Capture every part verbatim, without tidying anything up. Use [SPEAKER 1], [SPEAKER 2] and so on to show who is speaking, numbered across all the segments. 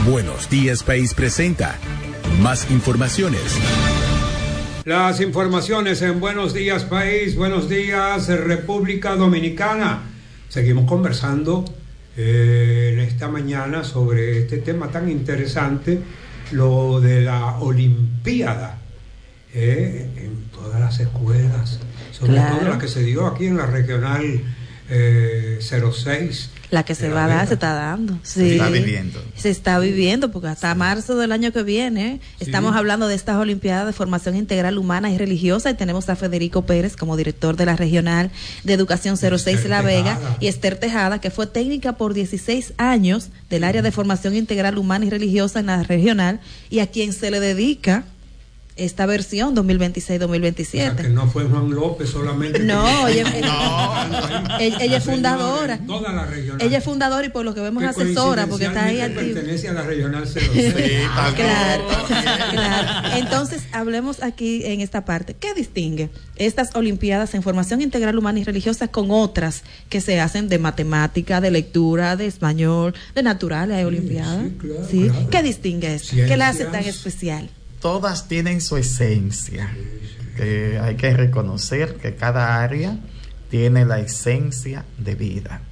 [SPEAKER 1] Buenos Días País presenta más informaciones.
[SPEAKER 2] Las informaciones en Buenos Días País, Buenos Días República Dominicana. Seguimos conversando eh, en esta mañana sobre este tema tan interesante, lo de la Olimpiada eh, en todas las escuelas, sobre claro. todo la que se dio aquí en la regional eh, cero seis.
[SPEAKER 3] La que se va a dar, se está dando. Sí.
[SPEAKER 4] Se está viviendo.
[SPEAKER 3] Se está viviendo, porque hasta marzo del año que viene sí. estamos hablando de estas Olimpiadas de Formación Integral Humana y Religiosa, y tenemos a Federico Pérez como director de la Regional de Educación cero seis La Vega, Tejada. Y Esther Tejada, que fue técnica por dieciséis años del área de Formación Integral Humana y Religiosa en la Regional, y a quien se le dedica esta versión dos mil veintiséis dos mil veintisiete.
[SPEAKER 2] O sea, que no fue Juan López solamente.
[SPEAKER 3] No, ella, no. Ella, ella es fundadora.
[SPEAKER 2] Toda la regional.
[SPEAKER 3] Ella es fundadora y por lo que vemos asesora, porque está ahí activa.
[SPEAKER 2] Pertenece a la regional cero seis.
[SPEAKER 3] Sí, claro, claro. Entonces, hablemos aquí en esta parte. ¿Qué distingue estas Olimpiadas en Formación Integral Humana y Religiosa con otras que se hacen de matemática, de lectura, de español, de naturales? Hay Olimpiadas. Sí, claro, ¿sí? Claro. ¿Qué distingue esto? ¿Qué la hace tan especial?
[SPEAKER 4] Todas tienen su esencia, que hay que reconocer que cada área tiene la esencia de vida,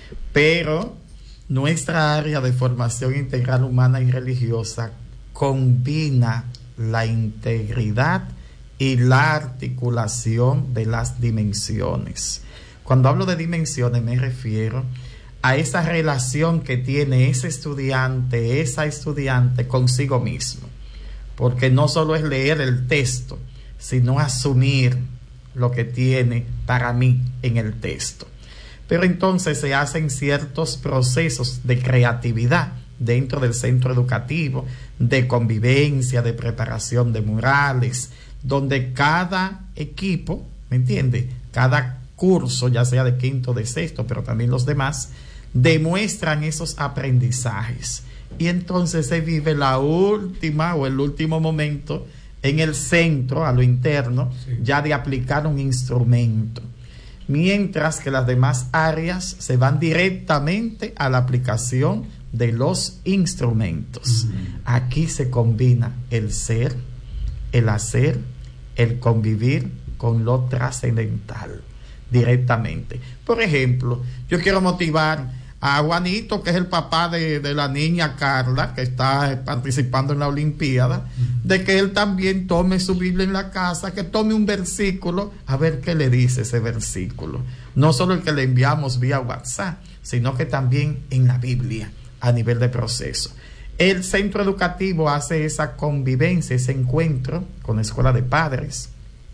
[SPEAKER 4] pero nuestra área de formación integral humana y religiosa combina la integridad y la articulación de las dimensiones. Cuando hablo de dimensiones me refiero a esa relación que tiene ese estudiante, esa estudiante consigo mismo. Porque no solo es leer el texto, sino asumir lo que tiene para mí en el texto. Pero entonces se hacen ciertos procesos de creatividad dentro del centro educativo, de convivencia, de preparación de murales, donde cada equipo, ¿me entiende? Cada curso, ya sea de quinto, de sexto, pero también los demás, demuestran esos aprendizajes. Y entonces se vive la última o el último momento en el centro, a lo interno, sí. ya de aplicar un instrumento. Mientras que las demás áreas se van directamente a la aplicación de los instrumentos. Mm. Aquí se combina el ser, el hacer, el convivir con lo trascendental directamente. Por ejemplo, yo quiero motivar a Juanito, que es el papá de, de la niña Carla, que está participando en la Olimpiada, de que él también tome su Biblia en la casa, que tome un versículo, a ver qué le dice ese versículo. No solo el que le enviamos vía WhatsApp, sino que también en la Biblia, a nivel de proceso. El centro educativo hace esa convivencia, ese encuentro con la escuela de padres,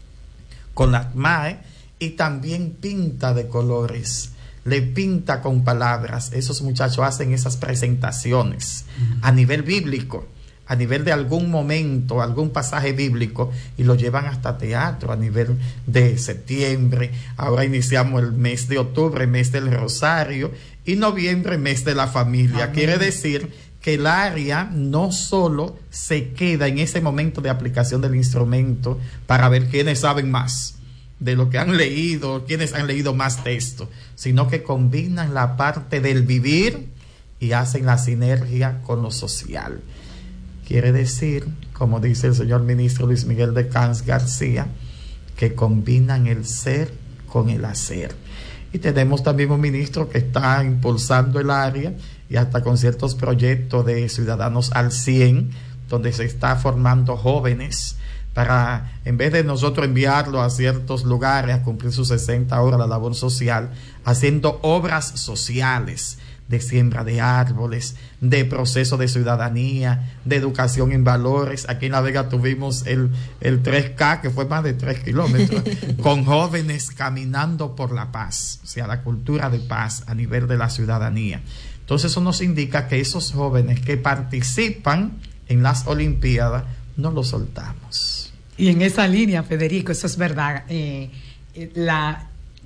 [SPEAKER 4] con la M A E, y también pinta de colores. Le pinta con palabras. Esos muchachos hacen esas presentaciones uh-huh. a nivel bíblico, a nivel de algún momento, algún pasaje bíblico, y lo llevan hasta teatro a nivel de septiembre. Ahora iniciamos el mes de octubre, mes del Rosario, y noviembre, mes de la familia. Amén. Quiere decir que el área no solo se queda en ese momento de aplicación del instrumento para ver quiénes saben más de lo que han leído, quienes han leído más texto, sino que combinan la parte del vivir y hacen la sinergia con lo social. Quiere decir, como dice el señor ministro Luis Miguel de Camps García, que combinan el ser con el hacer. Y tenemos también un ministro que está impulsando el área y hasta con ciertos proyectos de Ciudadanos al cien, donde se está formando jóvenes para, en vez de nosotros enviarlo a ciertos lugares a cumplir sus sesenta horas de labor social, haciendo obras sociales de siembra de árboles, de proceso de ciudadanía, de educación en valores. Aquí en La Vega tuvimos el, el tres K, que fue más de tres kilómetros, con jóvenes caminando por la paz, o sea, la cultura de paz a nivel de la ciudadanía. Entonces eso nos indica que esos jóvenes que participan en las Olimpiadas no los soltamos.
[SPEAKER 5] Y en esa línea, Federico, eso es verdad, eh, la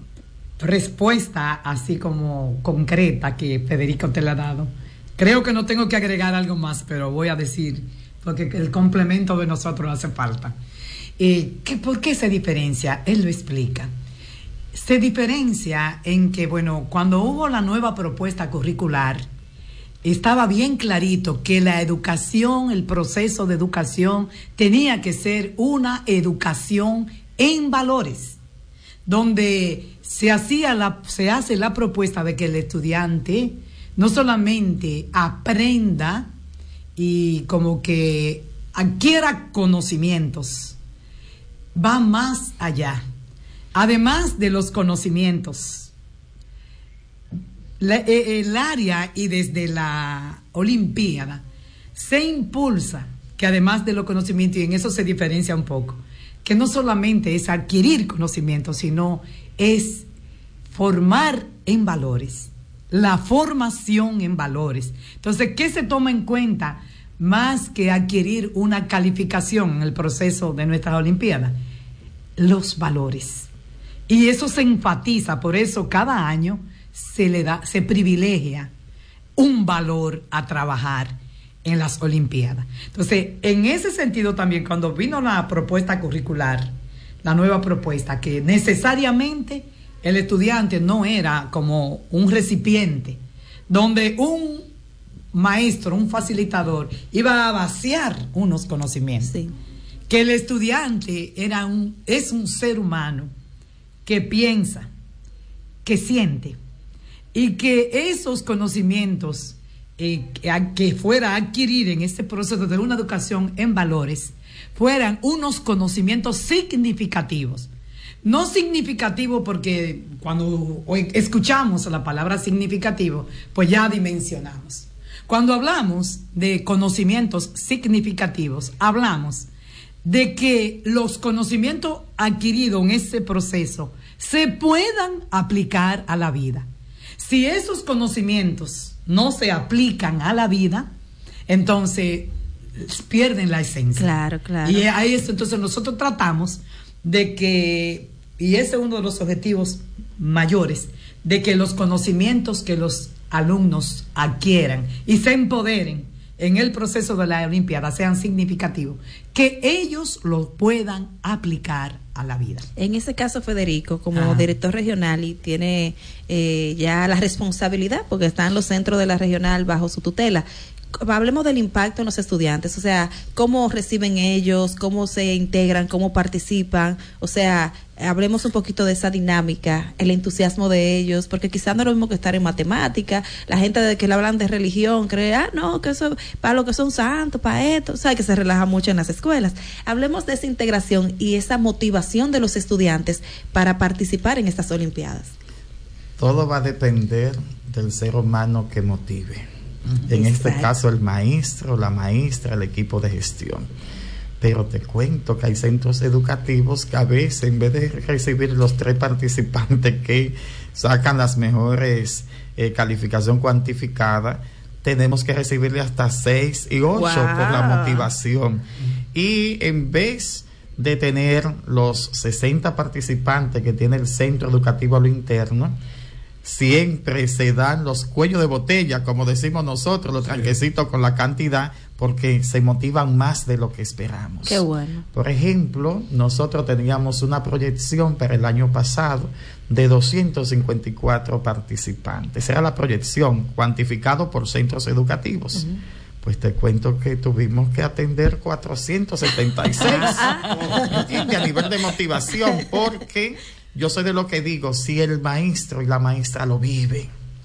[SPEAKER 5] respuesta así como concreta que Federico te la ha dado, creo que no tengo que agregar algo más, pero voy a decir, porque el complemento de nosotros hace falta. Eh, ¿qué, ¿Por qué se diferencia? Él lo explica. Se diferencia en que, bueno, cuando hubo la nueva propuesta curricular, estaba bien clarito que la educación, el proceso de educación, tenía que ser una educación en valores, donde se hacía la, se hace la propuesta de que el estudiante no solamente aprenda y como que adquiera conocimientos, va más allá. Además de los conocimientos, la, el área y desde la Olimpiada se impulsa que además de los conocimientos, y en eso se diferencia un poco, que no solamente es adquirir conocimientos, sino es formar en valores, la formación en valores. Entonces, ¿qué se toma en cuenta más que adquirir una calificación en el proceso de nuestras Olimpiadas? Los valores. Y eso se enfatiza, por eso cada año se le da, se privilegia un valor a trabajar en las Olimpiadas. Entonces, en ese sentido también, cuando vino la propuesta curricular, la nueva propuesta, que necesariamente el estudiante no era como un recipiente, donde un maestro, un facilitador, iba a vaciar unos conocimientos. Sí. Que el estudiante era un, es un ser humano que piensa, que siente, y que esos conocimientos eh, que, que fuera a adquirir en este proceso de una educación en valores fueran unos conocimientos significativos. No significativo porque cuando escuchamos la palabra significativo, pues ya dimensionamos. Cuando hablamos de conocimientos significativos, hablamos de que los conocimientos adquiridos en ese proceso se puedan aplicar a la vida. Si esos conocimientos no se aplican a la vida, entonces pierden la esencia.
[SPEAKER 3] Claro, claro.
[SPEAKER 5] Y a eso, entonces nosotros tratamos de que, y ese es uno de los objetivos mayores, de que los conocimientos que los alumnos adquieran y se empoderen en el proceso de la Olimpiada sean significativos, que ellos lo puedan aplicar a la vida.
[SPEAKER 3] En ese caso, Federico, como
[SPEAKER 5] Ajá.
[SPEAKER 3] director regional y tiene eh, ya la responsabilidad, porque están los centros de la regional bajo su tutela, hablemos del impacto en los estudiantes, o sea, cómo reciben ellos, cómo se integran, cómo participan, o sea, hablemos un poquito de esa dinámica, el entusiasmo de ellos, porque quizás no es lo mismo que estar en matemática, la gente de que le hablan de religión cree, ah, no, que eso para lo que son santos, para esto, o sea, que se relaja mucho en las escuelas. Hablemos de esa integración y esa motivación de los estudiantes para participar en estas Olimpiadas.
[SPEAKER 4] Todo va a depender del ser humano que motive. En
[SPEAKER 3] Exacto.
[SPEAKER 4] este caso el maestro, la maestra, el equipo de gestión. Pero te cuento que hay centros educativos que a veces, en vez de recibir los tres participantes que sacan las mejores eh, calificación cuantificada, tenemos que recibirle hasta seis y ocho wow. por la motivación. Y en vez de tener los sesenta participantes que tiene el centro educativo a lo interno, siempre se dan los cuellos de botella, como decimos nosotros, los sí. tranquecitos con la cantidad, porque se motivan más de lo que esperamos.
[SPEAKER 3] Qué bueno.
[SPEAKER 4] Por ejemplo, nosotros teníamos una proyección para el año pasado de doscientos cincuenta y cuatro participantes. Era la proyección, cuantificado por centros educativos. Uh-huh. Pues te cuento que tuvimos que atender cuatrocientos setenta y seis. ¿Entiendes? A nivel de motivación, porque yo soy de lo que digo, si el maestro y la maestra lo vive,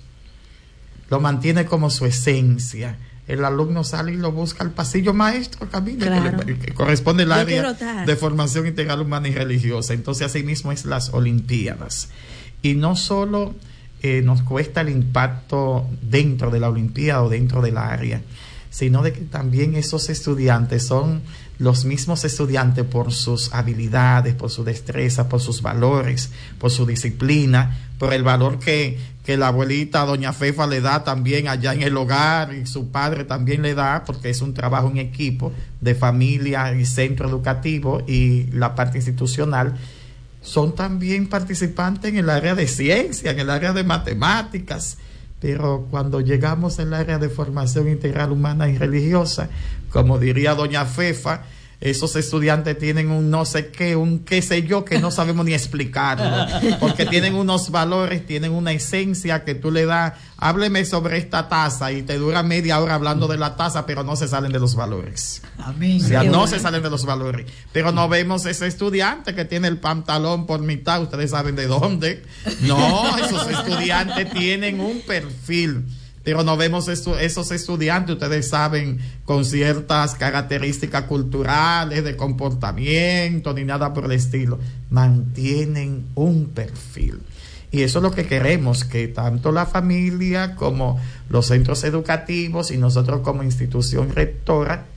[SPEAKER 4] lo mantiene como su esencia, el alumno sale y lo busca al pasillo, maestro, camina, claro. que, le, que corresponde al área de formación integral humana y religiosa. Entonces, así mismo es las Olimpiadas. Y no solo eh, nos cuesta el impacto dentro de la Olimpiada o dentro del área, sino de que también esos estudiantes son los mismos estudiantes por sus habilidades, por su destreza, por sus valores, por su disciplina, por el valor que, que la abuelita doña Fefa le da también allá en el hogar y su padre también le da, porque es un trabajo en equipo de familia y centro educativo y la parte institucional. Son también participantes en el área de ciencia, en el área de matemáticas, pero cuando llegamos al área de formación integral humana y religiosa, como diría doña Fefa, esos estudiantes tienen un no sé qué, un qué sé yo, que no sabemos ni explicarlo, porque tienen unos valores, tienen una esencia que tú le das, hábleme sobre esta taza y te dura media hora hablando de la taza, pero no se salen de los valores.
[SPEAKER 5] Amén.
[SPEAKER 4] O sea,
[SPEAKER 3] Qué
[SPEAKER 4] no
[SPEAKER 3] bueno.
[SPEAKER 4] se salen de los valores. Pero no vemos ese estudiante que tiene el pantalón por mitad, ustedes saben de dónde. No, esos estudiantes tienen un perfil. Pero no vemos esto, esos estudiantes, ustedes saben, con ciertas características culturales, de comportamiento, ni nada por el estilo. Mantienen un perfil. Y eso es lo que queremos, que tanto la familia como los centros educativos y nosotros como institución rectora,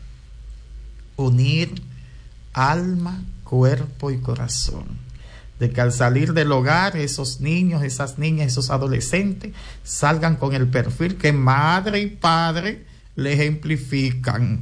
[SPEAKER 4] unir alma, cuerpo y corazón. De que al salir del hogar, esos niños, esas niñas, esos adolescentes salgan con el perfil que madre y padre le ejemplifican.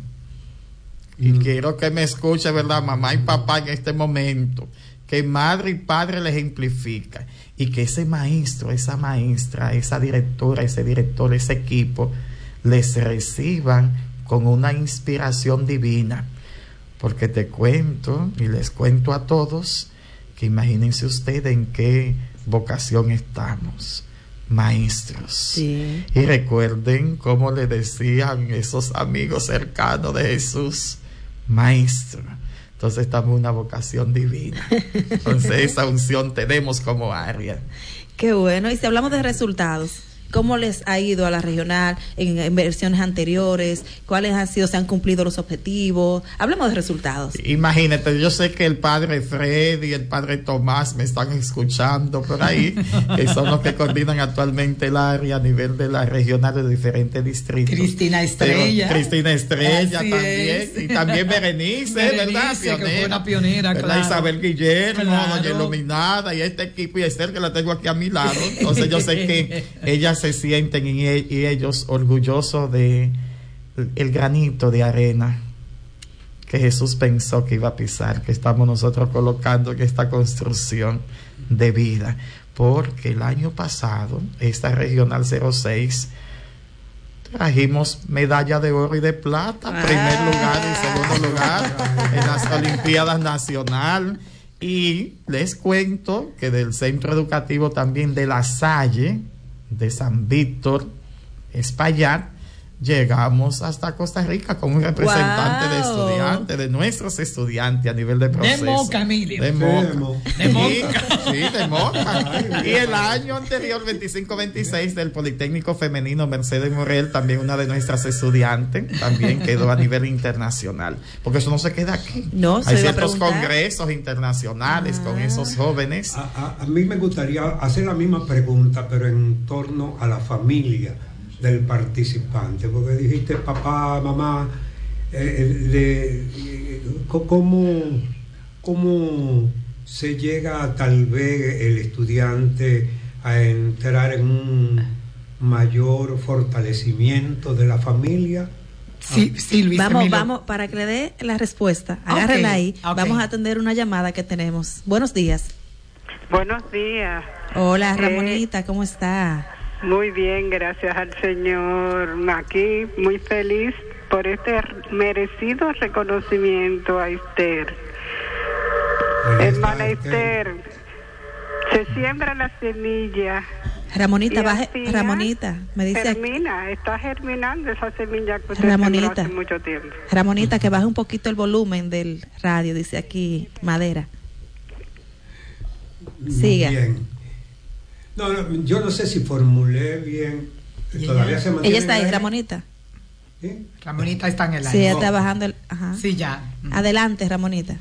[SPEAKER 4] Y mm. quiero que me escuche, ¿verdad? Mamá y papá en este momento, que madre y padre le ejemplifican. Y que ese maestro, esa maestra, esa directora, ese director, ese equipo, les reciban con una inspiración divina. Porque te cuento, y les cuento a todos, que imagínense ustedes en qué vocación estamos, maestros.
[SPEAKER 3] Sí.
[SPEAKER 4] Y recuerden cómo le decían esos amigos cercanos de Jesús, maestro. Entonces estamos en una vocación divina. Entonces esa unción tenemos como área.
[SPEAKER 3] Qué bueno. Y si hablamos de resultados, ¿cómo les ha ido a la regional en, en versiones anteriores? ¿Cuáles han sido, se han cumplido los objetivos? Hablemos de resultados.
[SPEAKER 4] Imagínate, yo sé que el padre Freddy y el padre Tomás me están escuchando por ahí, que son los que coordinan actualmente el área a nivel de la regional de diferentes distritos.
[SPEAKER 5] Cristina Estrella.
[SPEAKER 4] Pero Cristina Estrella
[SPEAKER 5] Así
[SPEAKER 4] también.
[SPEAKER 5] es.
[SPEAKER 4] Y también Berenice,
[SPEAKER 5] Berenice,
[SPEAKER 4] ¿verdad?
[SPEAKER 5] que fue
[SPEAKER 4] Pionera.
[SPEAKER 5] una pionera,
[SPEAKER 4] ¿verdad?
[SPEAKER 5] claro.
[SPEAKER 4] Isabel Guillermo,
[SPEAKER 5] Claro.
[SPEAKER 4] doña Iluminada y este equipo y Esther que la tengo aquí a mi lado. Entonces yo sé que ellas se sienten y, y ellos orgullosos de el granito de arena que Jesús pensó que iba a pisar, que estamos nosotros colocando en esta construcción de vida, porque el año pasado esta regional cero seis trajimos medalla de oro y de plata,
[SPEAKER 3] ah.
[SPEAKER 4] primer lugar y segundo lugar en las Olimpiadas Nacional. Y les cuento que del centro educativo también de La Salle, de San Víctor, Espaillat, llegamos hasta Costa Rica con un representante
[SPEAKER 3] wow.
[SPEAKER 4] de estudiantes, de nuestros estudiantes a nivel de proceso.
[SPEAKER 5] De Moca, Emilio.
[SPEAKER 4] De Moca.
[SPEAKER 2] Sí, de Moca.
[SPEAKER 5] De Moca.
[SPEAKER 4] Y, sí, de Moca. Y el año anterior, veinticinco veintiséis, del Politécnico Femenino Mercedes Morel, también una de nuestras estudiantes, también quedó a nivel internacional. Porque eso no se queda aquí.
[SPEAKER 3] No, se
[SPEAKER 4] Hay
[SPEAKER 3] iba a
[SPEAKER 4] ciertos
[SPEAKER 3] preguntar.
[SPEAKER 4] congresos internacionales
[SPEAKER 3] Ah.
[SPEAKER 4] con esos jóvenes.
[SPEAKER 2] A, a- a mí me gustaría hacer la misma pregunta, pero en torno a la familia del participante, porque dijiste papá, mamá, eh, de, eh, ¿cómo, ¿cómo se llega tal vez el estudiante a entrar en un mayor fortalecimiento de la familia?
[SPEAKER 5] Sí, sí, Luis
[SPEAKER 3] Vamos,
[SPEAKER 5] Emilio.
[SPEAKER 3] vamos, para que le dé la respuesta, agárrela
[SPEAKER 5] Ok,
[SPEAKER 3] ahí.
[SPEAKER 5] ok.
[SPEAKER 3] Vamos a atender una llamada que tenemos. Buenos días.
[SPEAKER 6] Buenos días.
[SPEAKER 3] Hola,
[SPEAKER 6] Eh,
[SPEAKER 3] Ramonita, ¿cómo está?
[SPEAKER 6] Muy bien, gracias al Señor. Aquí muy feliz por este merecido reconocimiento a Esther.
[SPEAKER 2] Ahí está,
[SPEAKER 6] Hermana
[SPEAKER 2] Esther.
[SPEAKER 6] Esther, se siembra la semilla.
[SPEAKER 3] Ramonita,
[SPEAKER 6] y
[SPEAKER 3] baje,
[SPEAKER 6] al final
[SPEAKER 3] Ramonita, me dice aquí,
[SPEAKER 6] Germina, está germinando esa semilla que usted
[SPEAKER 3] Ramonita.
[SPEAKER 6] sembró hace mucho tiempo.
[SPEAKER 3] Ramonita, que baje un poquito el volumen del radio, dice aquí Madera. Siga.
[SPEAKER 2] Bien. No, no, yo no sé si formulé bien.
[SPEAKER 5] Y
[SPEAKER 2] Todavía
[SPEAKER 5] ella-
[SPEAKER 2] se mantiene.
[SPEAKER 3] Ella está ahí,
[SPEAKER 2] ahí?
[SPEAKER 3] Ramonita.
[SPEAKER 2] ¿Sí?
[SPEAKER 5] Ramonita está en el
[SPEAKER 3] Sí, ella
[SPEAKER 5] aire.
[SPEAKER 3] está bajando el... Ajá.
[SPEAKER 5] Sí, ya.
[SPEAKER 3] Adelante, Ramonita.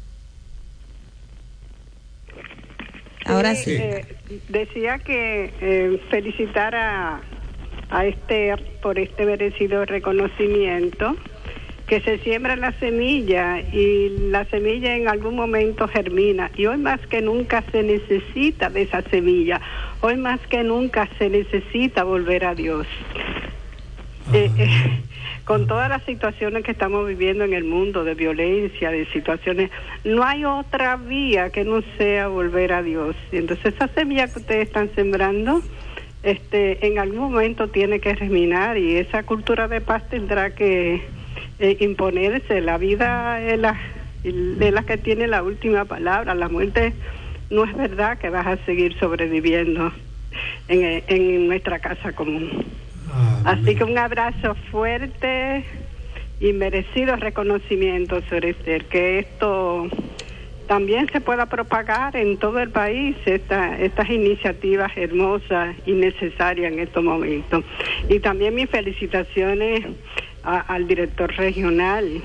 [SPEAKER 3] Ahora
[SPEAKER 6] Sí,
[SPEAKER 3] sí.
[SPEAKER 6] eh, decía que eh, felicitar a, a Esther por este merecido reconocimiento, que se siembra la semilla y la semilla en algún momento germina, y hoy más que nunca se necesita de esa semilla, hoy más que nunca se necesita volver a Dios. Eh, eh, con todas las situaciones que estamos viviendo en el mundo, de violencia, de situaciones, no hay otra vía que no sea volver a Dios. Y entonces esa semilla que ustedes están sembrando, este, en algún momento tiene que germinar, y esa cultura de paz tendrá que eh, imponerse. La vida es la, es la que tiene la última palabra. La muerte no es verdad que vas a seguir sobreviviendo en, en nuestra casa común. Amén. Así que un abrazo fuerte y merecido reconocimiento, señor Esther, que esto también se pueda propagar en todo el país, esta, estas iniciativas hermosas y necesarias en estos momentos. Y también mis felicitaciones a, al director regional,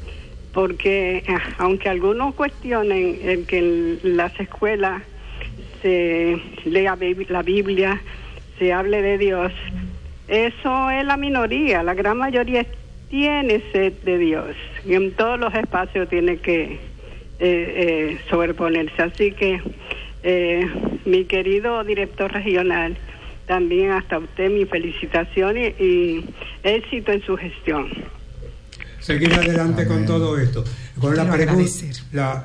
[SPEAKER 6] porque aunque algunos cuestionen el que en las escuelas se lea la Biblia, se hable de Dios, eso es la minoría. La gran mayoría tiene sed de Dios y en todos los espacios tiene que Eh, eh, sobreponerse. Así que eh, mi querido director regional, también hasta usted mis felicitaciones y éxito en su gestión.
[SPEAKER 2] Seguir adelante Amén. Con todo esto. Con la pregunta, la,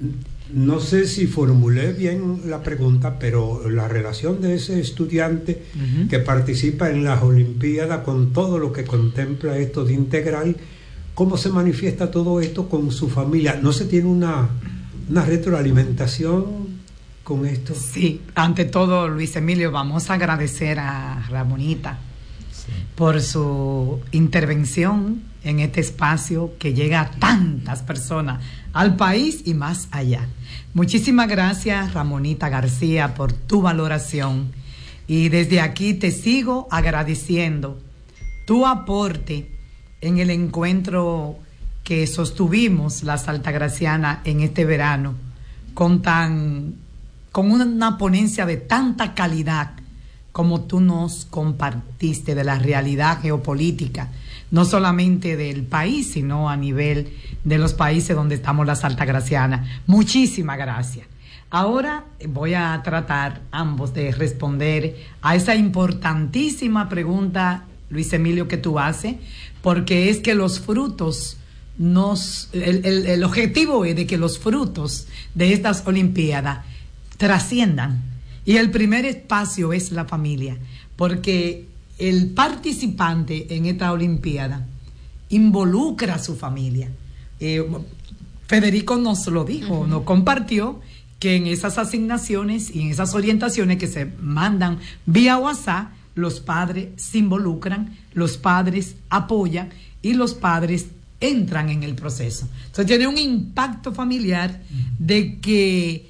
[SPEAKER 2] no sé si formulé bien la pregunta, pero la relación de ese estudiante uh-huh. que participa en las Olimpiadas con todo lo que contempla esto de integral, ¿cómo se manifiesta todo esto con su familia? ¿No se tiene una, una retroalimentación con esto?
[SPEAKER 5] Sí, ante todo, Luis Emilio, vamos a agradecer a Ramonita sí. por su intervención en este espacio que llega a tantas personas, al país y más allá. Muchísimas gracias, Ramonita García, por tu valoración. Y desde aquí te sigo agradeciendo tu aporte en el encuentro que sostuvimos las altagracianas en este verano, con tan con una ponencia de tanta calidad como tú nos compartiste de la realidad geopolítica, no solamente del país, sino a nivel de los países donde estamos las altagracianas. Muchísimas gracias. Ahora voy a tratar ambos de responder a esa importantísima pregunta, Luis Emilio, que tú haces, porque es que los frutos nos, el, el, el objetivo es de que los frutos de estas Olimpiadas trasciendan, y el primer espacio es la familia, porque el participante en esta Olimpiada involucra a su familia. Eh, Federico nos lo dijo, uh-huh. nos compartió que en esas asignaciones y en esas orientaciones que se mandan vía WhatsApp, los padres se involucran, los padres apoyan y los padres entran en el proceso. Entonces tiene un impacto familiar de que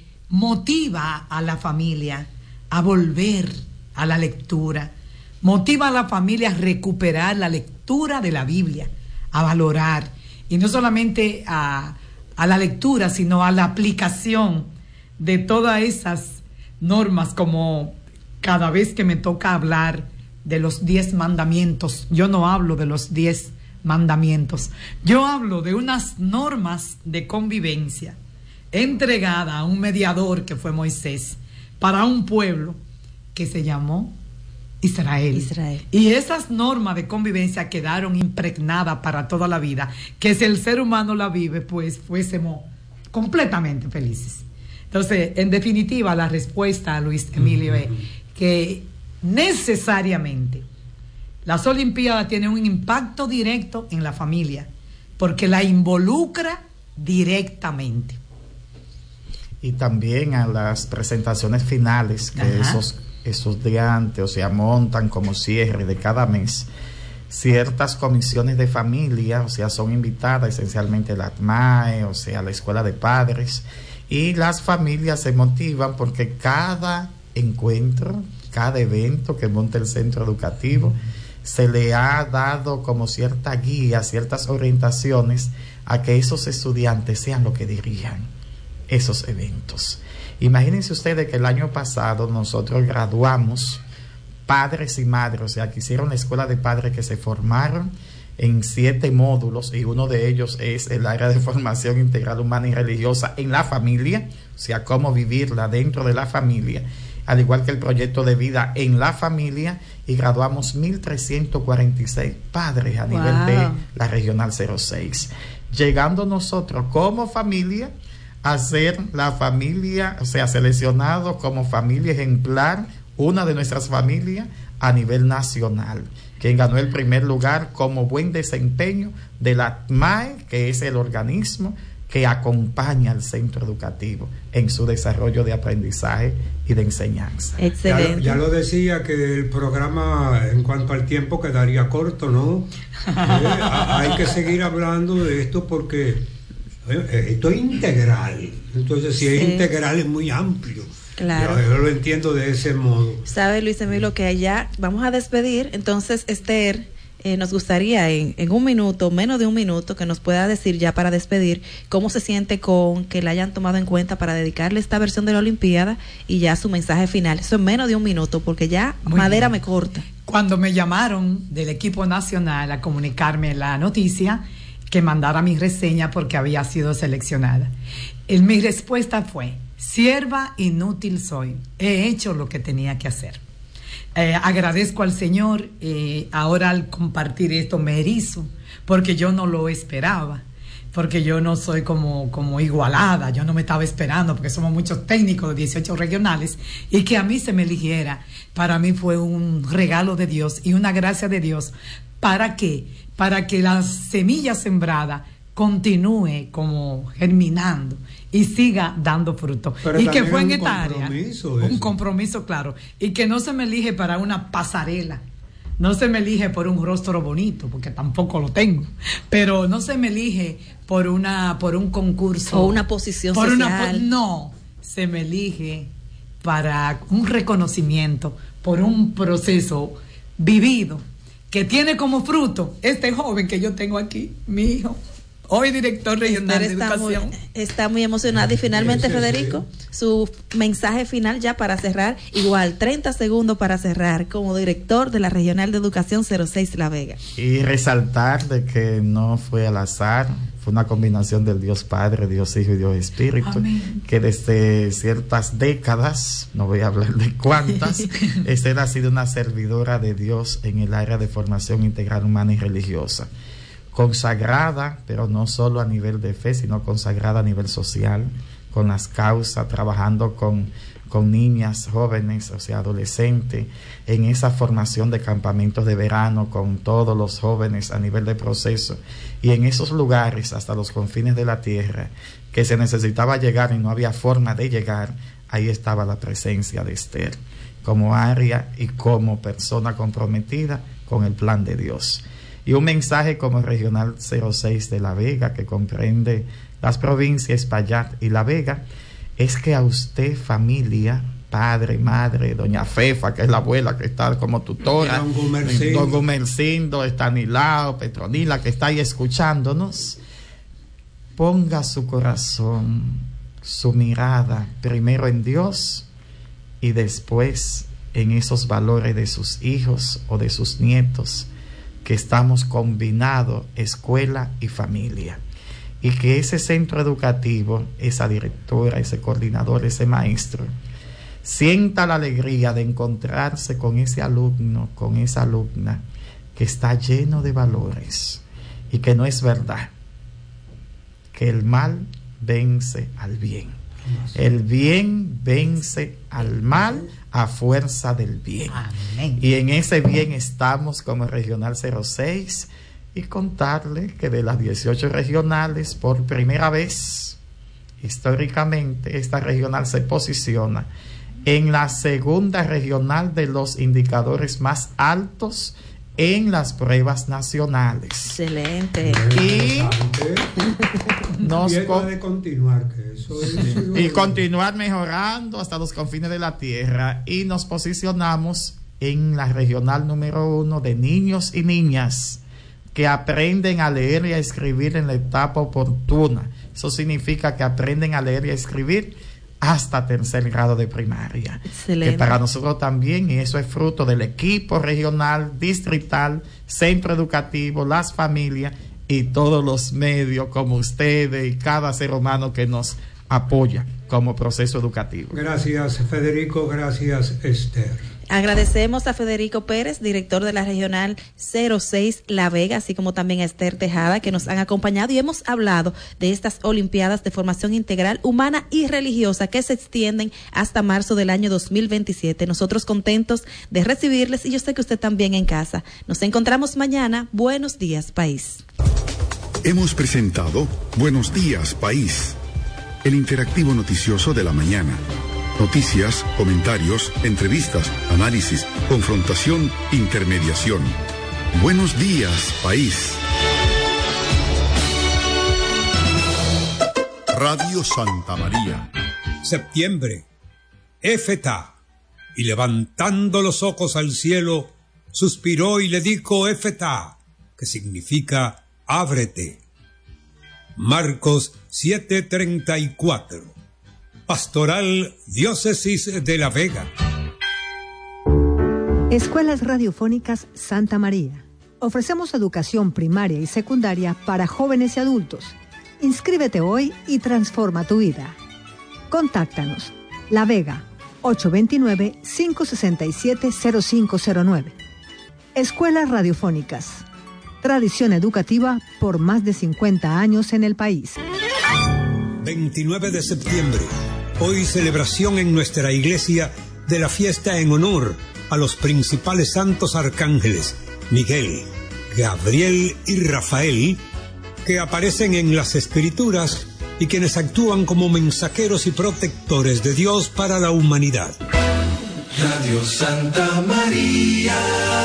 [SPEAKER 5] motiva a la familia a volver a la lectura, motiva a la familia a recuperar la lectura de la Biblia, a valorar, y no solamente a, a la lectura, sino a la aplicación de todas esas normas, como cada vez que me toca hablar de los diez mandamientos, yo no hablo de los diez mandamientos, yo hablo de unas normas de convivencia entregada a un mediador que fue Moisés para un pueblo que se llamó Israel. Israel. Y esas normas de convivencia quedaron impregnadas para toda la vida, que si el ser humano la vive, pues fuésemos completamente felices. Entonces, en definitiva, la respuesta, Luis Emilio, uh-huh. es que necesariamente las Olimpiadas tienen un impacto directo en la familia, porque la involucra directamente.
[SPEAKER 4] Y también a las presentaciones finales que Ajá. esos estudiantes, o sea, montan como cierre de cada mes, ciertas comisiones de familia, o sea, son invitadas esencialmente la A T M A E, o sea, la escuela de padres, y las familias se motivan porque cada encuentro, cada evento que monta el centro educativo, se le ha dado como cierta guía, ciertas orientaciones a que esos estudiantes sean los que dirijan esos eventos. Imagínense ustedes que el año pasado nosotros graduamos padres y madres, o sea, que hicieron la escuela de padres, que se formaron en siete módulos, y uno de ellos es el área de formación integral humana y religiosa en la familia, o sea, cómo vivirla dentro de la familia, al igual que el proyecto de vida en la familia, y graduamos mil trescientos cuarenta y seis padres a wow. nivel de la regional cero seis, llegando nosotros como familia a ser la familia, o sea, seleccionado como familia ejemplar, una de nuestras familias a nivel nacional, quien ganó el primer lugar como buen desempeño de la M A E, que es el organismo que acompaña al centro educativo en su desarrollo de aprendizaje y de enseñanza.
[SPEAKER 3] Excelente.
[SPEAKER 2] Ya, ya lo decía que el programa en cuanto al tiempo quedaría corto, ¿no? Eh, hay que seguir hablando de esto porque eh, esto es integral. Entonces, si sí. es integral es muy amplio.
[SPEAKER 3] Claro.
[SPEAKER 2] Yo, yo lo entiendo de ese modo.
[SPEAKER 3] Sabe, Luis Emilio, que allá vamos a despedir. Entonces, Esther, Eh, nos gustaría en, en un minuto, menos de un minuto, que nos pueda decir ya para despedir cómo se siente con que la hayan tomado en cuenta para dedicarle esta versión de la Olimpiada y ya su mensaje final. Eso en menos de un minuto, porque ya Muy madera bien. me corta.
[SPEAKER 5] Cuando me llamaron del equipo nacional a comunicarme la noticia, que mandara mi reseña porque había sido seleccionada, el, mi respuesta fue: sierva inútil soy, he hecho lo que tenía que hacer. Eh, agradezco al Señor, eh, ahora al compartir esto me erizo, porque yo no lo esperaba, porque yo no soy como, como igualada, yo no me estaba esperando, porque somos muchos técnicos de dieciocho regionales, y que a mí se me eligiera, para mí fue un regalo de Dios y una gracia de Dios. ¿Para qué? Para que la semilla sembrada continúe como germinando y siga dando fruto.
[SPEAKER 2] Pero
[SPEAKER 5] y que fue en esta área
[SPEAKER 2] un
[SPEAKER 5] un compromiso, claro, y que no se me elige para una pasarela, no se me elige por un rostro bonito, porque tampoco lo tengo, pero no se me elige por una por un concurso
[SPEAKER 3] o una posición
[SPEAKER 5] por
[SPEAKER 3] social.
[SPEAKER 5] Una, no, se me elige para un reconocimiento por un proceso vivido que tiene como fruto este joven que yo tengo aquí, mi hijo, hoy director regional de
[SPEAKER 3] está
[SPEAKER 5] educación.
[SPEAKER 3] Muy, está muy emocionada. Y finalmente, Federico, su mensaje final ya para cerrar, igual treinta segundos para cerrar, como director de la Regional de Educación cero seis La Vega.
[SPEAKER 4] Y resaltar de que no fue al azar, fue una combinación del Dios Padre, Dios Hijo y Dios Espíritu. Amén. Que desde ciertas décadas, no voy a hablar de cuántas, Esther ha sido una servidora de Dios en el área de formación integral humana y religiosa. Consagrada, pero no solo a nivel de fe, sino consagrada a nivel social, con las causas, trabajando con, con niñas, jóvenes, o sea, adolescentes, en esa formación de campamentos de verano con todos los jóvenes a nivel de proceso, y en esos lugares, hasta los confines de la tierra, que se necesitaba llegar y no había forma de llegar, ahí estaba la presencia de Esther, como área y como persona comprometida con el plan de Dios. Y un mensaje como Regional cero seis de La Vega, que comprende las provincias Espaillat y La Vega, es que a usted, familia, padre, madre, doña Fefa, que es la abuela que está como tutora,
[SPEAKER 2] don Gumercindo,
[SPEAKER 4] don Gumercindo, Estanilao, Petronila, que está ahí escuchándonos, ponga su corazón, su mirada, primero en Dios y después en esos valores de sus hijos o de sus nietos, que estamos combinados, escuela y familia, y que ese centro educativo, esa directora, ese coordinador, ese maestro, sienta la alegría de encontrarse con ese alumno, con esa alumna que está lleno de valores, y que no es verdad que el mal vence al bien. El bien vence al mal a fuerza del bien. Amén. Y en ese bien estamos como Regional cero seis, y contarle que de las dieciocho regionales, por primera vez históricamente, esta regional se posiciona en la segunda regional de los indicadores más altos en las pruebas nacionales.
[SPEAKER 3] Excelente.
[SPEAKER 4] Y nos
[SPEAKER 2] y con... de continuar, que eso es
[SPEAKER 4] y continuar mejorando hasta los confines de la tierra, y nos posicionamos en la regional número uno de niños y niñas que aprenden a leer y a escribir en la etapa oportuna. Eso significa que aprenden a leer y a escribir hasta tercer grado de primaria.
[SPEAKER 3] Excelente.
[SPEAKER 4] Que para nosotros también, y eso es fruto del equipo regional, distrital, centro educativo, las familias y todos los medios como ustedes y cada ser humano que nos apoya como proceso educativo.
[SPEAKER 2] Gracias, Federico. Gracias, Esther.
[SPEAKER 3] Agradecemos a Federico Pérez, director de la Regional cero seis La Vega, así como también a Esther Tejada, que nos han acompañado y hemos hablado de estas Olimpiadas de Formación Integral Humana y Religiosa que se extienden hasta marzo del año dos mil veintisiete. Nosotros contentos de recibirles y yo sé que usted también en casa. Nos encontramos mañana. Buenos días, país.
[SPEAKER 1] Hemos presentado Buenos Días, País, el interactivo noticioso de la mañana. Noticias, comentarios, entrevistas, análisis, confrontación, intermediación. Buenos días, país.
[SPEAKER 7] Radio Santa María.
[SPEAKER 2] Septiembre. Éfeta. Y levantando los ojos al cielo, suspiró y le dijo Éfeta, que significa ábrete. Marcos siete treinta y cuatro. Pastoral Diócesis de La Vega.
[SPEAKER 8] Escuelas Radiofónicas Santa María. Ofrecemos educación primaria y secundaria para jóvenes y adultos. Inscríbete hoy y transforma tu vida. Contáctanos. La Vega, ocho dos nueve, cinco seis siete, cero cinco cero nueve. Escuelas Radiofónicas. Tradición educativa por más de cincuenta años en el país.
[SPEAKER 2] veintinueve de septiembre. Hoy celebración en nuestra iglesia de la fiesta en honor a los principales santos arcángeles, Miguel, Gabriel y Rafael, que aparecen en las Escrituras y quienes actúan como mensajeros y protectores de Dios para la humanidad.
[SPEAKER 7] Radio Santa María.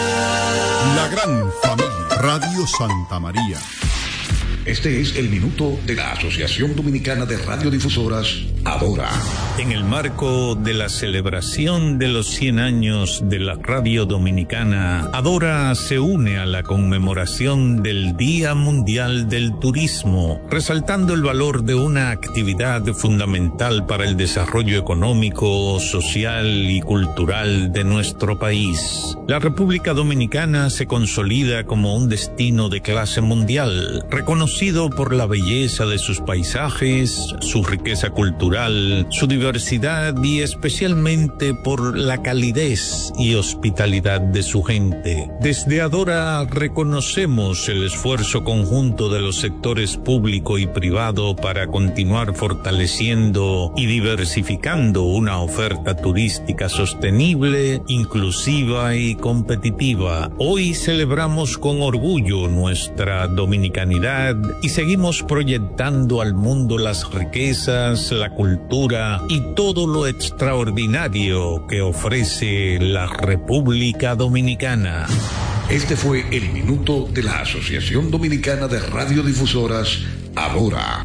[SPEAKER 7] La gran familia. Radio Santa María.
[SPEAKER 9] Este es el minuto de la Asociación Dominicana de Radiodifusoras, Adora.
[SPEAKER 10] En el marco de la celebración de los cien años de la Radio Dominicana, Adora se une a la conmemoración del Día Mundial del Turismo, resaltando el valor de una actividad fundamental para el desarrollo económico, social y cultural de nuestro país. La República Dominicana se consolida como un destino de clase mundial, reconocido por la belleza de sus paisajes, su riqueza cultural, su diversidad y especialmente por la calidez y hospitalidad de su gente. Desde Adora reconocemos el esfuerzo conjunto de los sectores público y privado para continuar fortaleciendo y diversificando una oferta turística sostenible, inclusiva y competitiva. Hoy celebramos con orgullo nuestra dominicanidad y seguimos proyectando al mundo las riquezas, la cultura y todo lo extraordinario que ofrece la República Dominicana.
[SPEAKER 9] Este fue el minuto de la Asociación Dominicana de Radiodifusoras, Adora.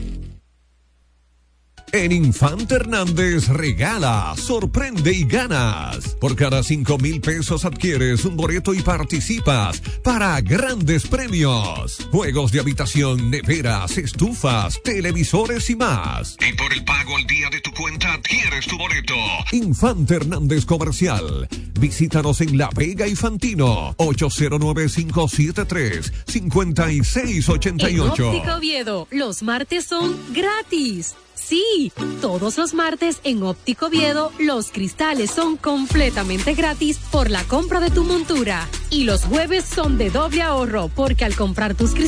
[SPEAKER 11] En Infante Hernández regala, sorprende y ganas. Por cada cinco mil pesos adquieres un boleto y participas para grandes premios. Juegos de habitación, neveras, estufas, televisores y más.
[SPEAKER 9] Y por el pago al día de tu cuenta adquieres tu boleto.
[SPEAKER 11] Infante Hernández Comercial. Visítanos en La Vega y Fantino. ocho cero nueve, cinco siete tres, cinco seis ocho ocho.
[SPEAKER 12] En Óptica Oviedo, los martes son gratis. Sí, todos los martes en Óptico Oviedo los cristales son completamente gratis por la compra de tu montura. Y los jueves son de doble ahorro porque al comprar tus cristales